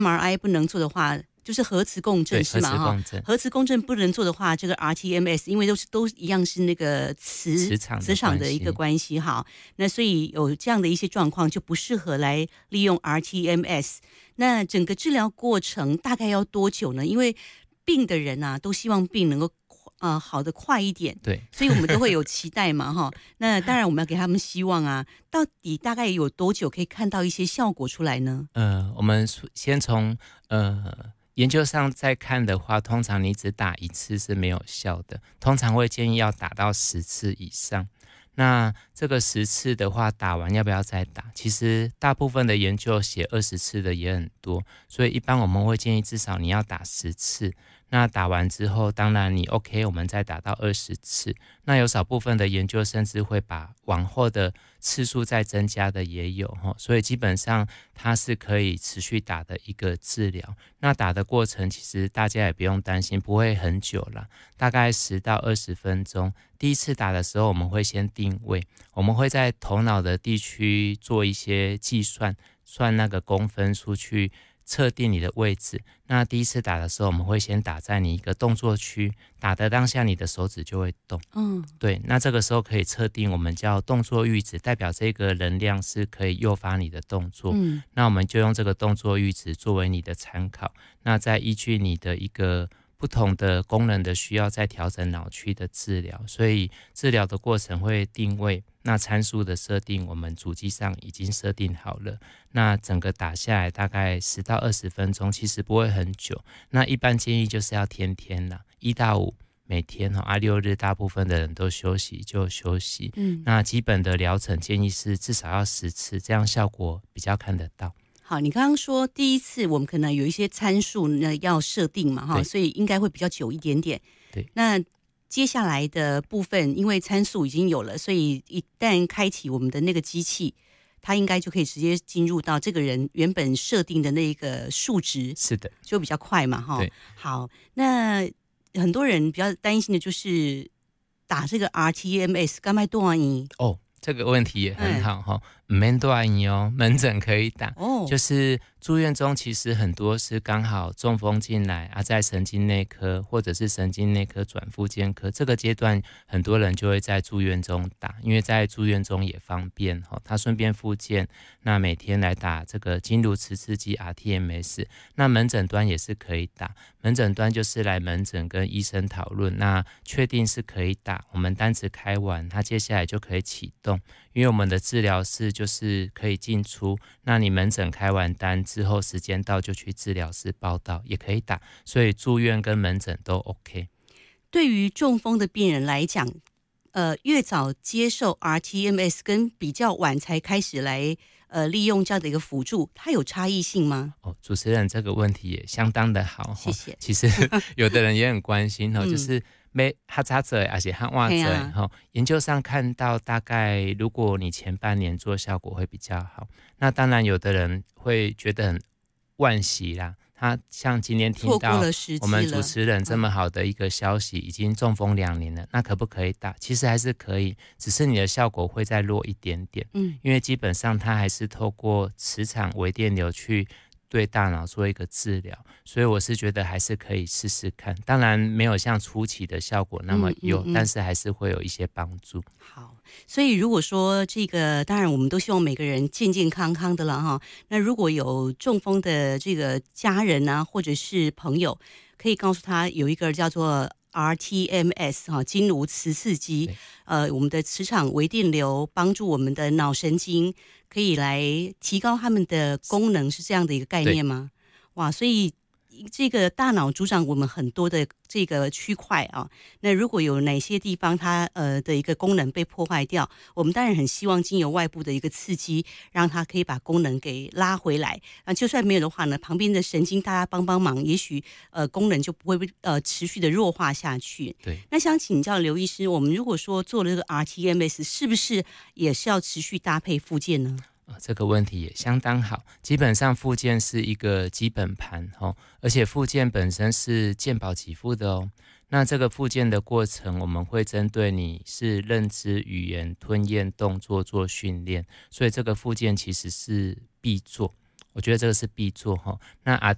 MRI 不能做的话，就是核磁共振是吗？哈，核磁共振不能做的话，这个 RTMS 因为都一样是那个磁场的一个关系哈，那所以有这样的一些状况就不适合来利用 RTMS。那整个治疗过程大概要多久呢？因为病的人啊，都希望病能够好的快一点， 对， 所以我们都会有期待嘛哈。那当然我们要给他们希望啊。到底大概有多久可以看到一些效果出来呢？ 我们先从研究上再看的话，通常你只打1次是没有效的，通常会建议要打到10次以上。那这个10次的话，打完要不要再打？其实大部分的研究写20次的也很多，所以一般我们会建议至少你要打10次。那打完之后，当然你 OK， 我们再打到20次。那有少部分的研究甚至会把往后的次数再增加的也有，所以基本上它是可以持续打的一个治疗。那打的过程其实大家也不用担心，不会很久啦，大概10到20分钟。第一次打的时候，我们会先定位，我们会在头脑的地区做一些计算，算那个公分数去测定你的位置。那第一次打的时候，我们会先打在你一个动作区，打的当下你的手指就会动。对，那这个时候可以测定我们叫动作阈值，代表这个能量是可以诱发你的动作。那我们就用这个动作阈值作为你的参考，那再依据你的一个不同的功能的需要再调整脑区的治疗，所以治疗的过程会定位，那参数的设定我们主机上已经设定好了，那整个打下来大概10到20分钟，其实不会很久。那一般建议就是要天天啦，1到5每天，6日大部分的人都休息就休息。那基本的疗程建议是至少要10次，这样效果比较看得到。 好，你刚刚说第一次我们可能有一些参数呢要设定嘛哈，所以应该会比较久一点点。 对， 那接下来的部分，因为参数已经有了，所以一旦开启我们的那个机器，它应该就可以直接进入到这个人原本设定的那个数值。 是的， 就比较快嘛哈。 对， 好，那很多人比较担心的就是打这个 RTMS 干麦多尼这个问题也很好哈，没多少哦，门诊可以打。就是住院中其实很多是刚好中风进来在神经内科或者是神经内科转复健科这个阶段，很多人就会在住院中打，因为在住院中也方便他顺便复健，那每天来打这个经颅磁刺激 RTMS。那门诊端也是可以打，门诊端就是来门诊跟医生讨论，那确定是可以打，我们单子开完，他接下来就可以启动。因为我们的治疗室就是可以进出，那你门诊开完单之后，时间到就去治疗室报到，也可以打，所以住院跟门诊都 OK。 对于中风的病人来讲，越早接受 RTMS 跟比较晚才开始来利用这样的一个辅助，它有差异性吗？ 主持人这个问题也相当的好， 谢谢。 其实有的人也很关心就是没哈扎者而且哈袜者研究上看到大概如果你前半年做效果会比较好，那当然有的人会觉得很惋惜啦，他像今天听到我们主持人这么好的一个消息，已经中风2年了，那可不可以打？其实还是可以，只是你的效果会再弱一点点，因为基本上它还是透过磁场微电流去对大脑做一个治疗，所以我是觉得还是可以试试看，当然没有像初期的效果那么有，但是还是会有一些帮助。 好，所以如果说这个，当然我们都希望每个人健健康康的了哈。那如果有中风的这个家人啊，或者是朋友，可以告诉他有一个叫做RTMS 经颅磁刺激，我们的磁场微电流帮助我们的脑神经，可以来提高他们的功能，是这样的一个概念吗？哇，所以这个大脑主掌我们很多的这个区块啊，那如果有哪些地方它的一个功能被破坏掉，我们当然很希望经由外部的一个刺激，让它可以把功能给拉回来。就算没有的话呢，旁边的神经大家帮帮忙，也许功能就不会持续的弱化下去。 对， 那想请教刘医师，我们如果说做了这个 RTMS， 是不是也是要持续搭配复健呢？ 这个问题也相当好，基本上复健是一个基本盘而且复健本身是健保给付的那这个复健的过程，我们会针对你是认知、语言、吞咽、动作做训练，所以这个复健其实是必做，我觉得这个是必做那